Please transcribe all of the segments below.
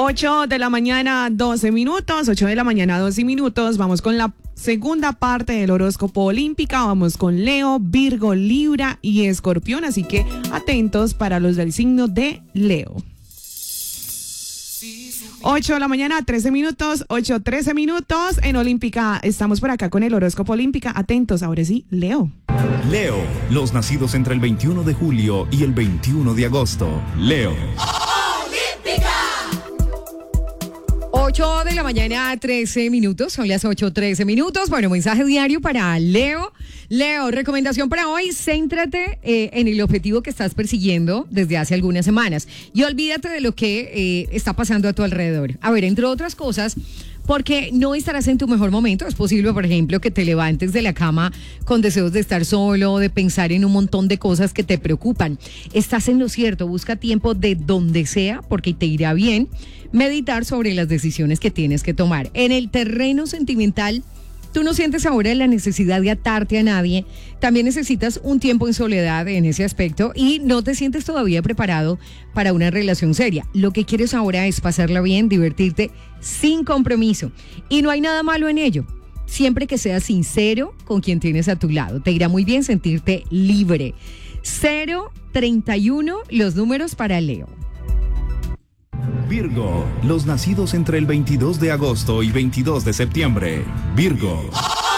8 de la mañana, 12 minutos. 8 de la mañana, 12 minutos. Vamos con la segunda parte del horóscopo olímpica. Vamos con Leo, Virgo, Libra y Escorpión. Así que atentos para los del signo de Leo. 8 de la mañana, 13 minutos, 8:13 minutos. En Olímpica estamos por acá con el horóscopo olímpica. Atentos, ahora sí, Leo. Leo, los nacidos entre el 21 de julio y el 21 de agosto. Leo. 8 de la mañana, 13 minutos, son las 8:13 minutos. Bueno, mensaje diario para Leo. Leo, recomendación para hoy, céntrate en el objetivo que estás persiguiendo desde hace algunas semanas y olvídate de lo que está pasando a tu alrededor. A ver, entre otras cosas, porque no estarás en tu mejor momento. Es posible, por ejemplo, que te levantes de la cama con deseos de estar solo, de pensar en un montón de cosas que te preocupan. Estás en lo cierto, busca tiempo de donde sea, porque te irá bien meditar sobre las decisiones que tienes que tomar. En el terreno sentimental, tú no sientes ahora la necesidad de atarte a nadie. También necesitas un tiempo en soledad en ese aspecto y no te sientes todavía preparado para una relación seria. Lo que quieres ahora es pasarla bien, divertirte sin compromiso. Y no hay nada malo en ello. Siempre que seas sincero con quien tienes a tu lado. Te irá muy bien sentirte libre. 031, los números para Leo. Virgo, los nacidos entre el 22 de agosto y 22 de septiembre. Virgo.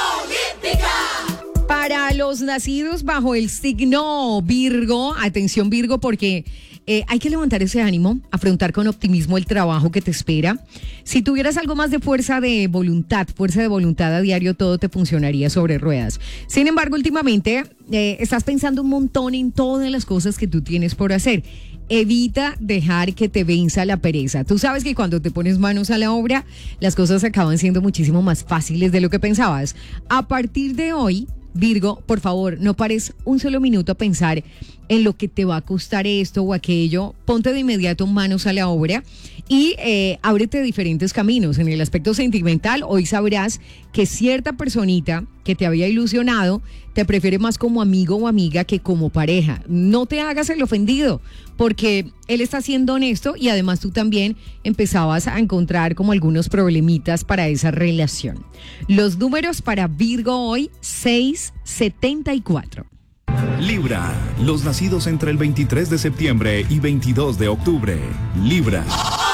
Para los nacidos bajo el signo Virgo, atención Virgo, porque hay que levantar ese ánimo, afrontar con optimismo el trabajo que te espera. Si tuvieras algo más de fuerza de voluntad a diario, todo te funcionaría sobre ruedas. Sin embargo, últimamente estás pensando un montón en todas las cosas que tú tienes por hacer. Evita dejar que te venza la pereza. Tú sabes que cuando te pones manos a la obra, las cosas acaban siendo muchísimo más fáciles de lo que pensabas. A partir de hoy, Virgo, por favor, no pares un solo minuto a pensar en lo que te va a costar esto o aquello. Ponte de inmediato manos a la obra y ábrete diferentes caminos. En el aspecto sentimental, hoy sabrás que cierta personita que te había ilusionado te prefiere más como amigo o amiga que como pareja. No te hagas el ofendido, porque él está siendo honesto y además tú también empezabas a encontrar como algunos problemitas para esa relación. Los números para Virgo hoy, 674. Libra, los nacidos entre el 23 de septiembre y 22 de octubre. Libra.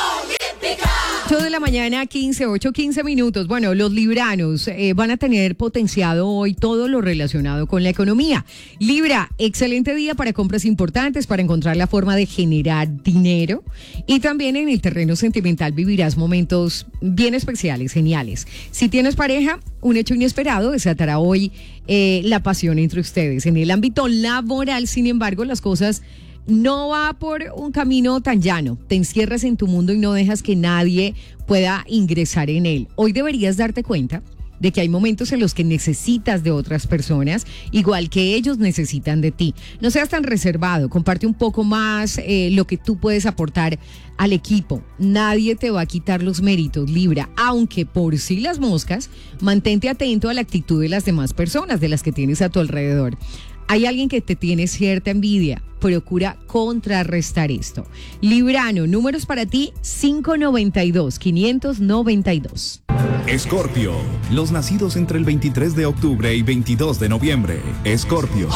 8 de la mañana, 15 minutos. Bueno, los libranos van a tener potenciado hoy todo lo relacionado con la economía. Libra, excelente día para compras importantes, para encontrar la forma de generar dinero. Y también en el terreno sentimental vivirás momentos bien especiales, geniales. Si tienes pareja, un hecho inesperado desatará hoy la pasión entre ustedes. En el ámbito laboral, sin embargo, las cosas no va por un camino tan llano. Te encierras en tu mundo y no dejas que nadie pueda ingresar en él. Hoy deberías darte cuenta de que hay momentos en los que necesitas de otras personas, igual que ellos necesitan de ti. No seas tan reservado, comparte un poco más lo que tú puedes aportar al equipo. Nadie te va a quitar los méritos, Libra, aunque por sí las moscas, mantente atento a la actitud de las demás personas, de las que tienes a tu alrededor. Hay alguien que te tiene cierta envidia. Procura contrarrestar esto. Librano, números para ti, 592, 592. Escorpio, los nacidos entre el 23 de octubre y 22 de noviembre. Escorpio.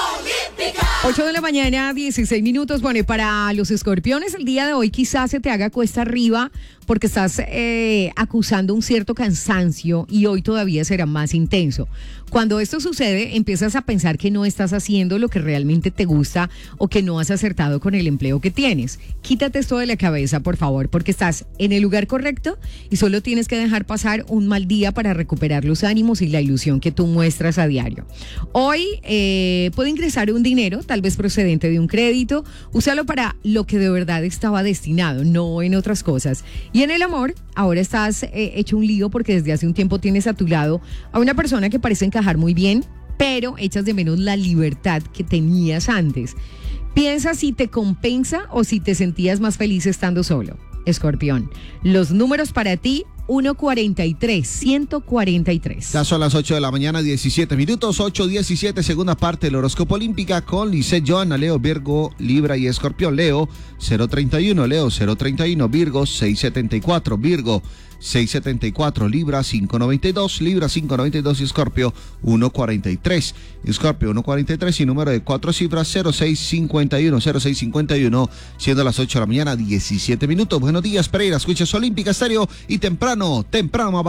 8 de la mañana, 16 minutos. Bueno, y para los escorpiones, el día de hoy quizás se te haga cuesta arriba porque estás acusando un cierto cansancio y hoy todavía será más intenso. Cuando esto sucede, empiezas a pensar que no estás haciendo lo que realmente te gusta o que no has acertado con el empleo que tienes. Quítate esto de la cabeza, por favor, porque estás en el lugar correcto y solo tienes que dejar pasar un mal día para recuperar los ánimos y la ilusión que tú muestras a diario. Hoy puede ingresar un dinero, tal vez procedente de un crédito. Úsalo para lo que de verdad estaba destinado, no en otras cosas. Y en el amor, ahora estás hecho un lío porque desde hace un tiempo tienes a tu lado a una persona que parece encajar muy bien, pero echas de menos la libertad que tenías antes. Piensa si te compensa o si te sentías más feliz estando solo. Escorpión, los números para ti, 143, 143. Ya son las 8 de la mañana, 17 minutos, 8:17, segunda parte del horóscopo olímpica con Lisette Johanna, Leo, Virgo, Libra y Escorpión. Leo 031, Leo 031, Virgo 674, Virgo 674, Libra 592, Libra 592 y Escorpio 143. Escorpio 143 y número de 4 cifras 0651, 0651, siendo las 8 de la mañana, 17 minutos. Buenos días, Pereira, escuchas Olímpica Estéreo y temprano